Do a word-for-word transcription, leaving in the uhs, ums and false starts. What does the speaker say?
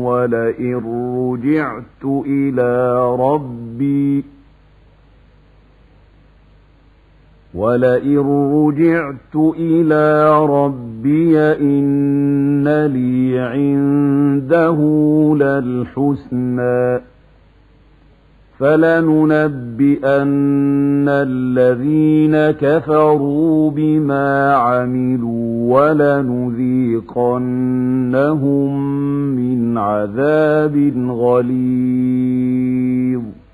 ولئن رجعت إلى ربي ولئن رجعت إلى ربي إن لي عنده للحسنى فلننبئن الذين كفروا بما عملوا ولنذيقنهم من عذاب غليظ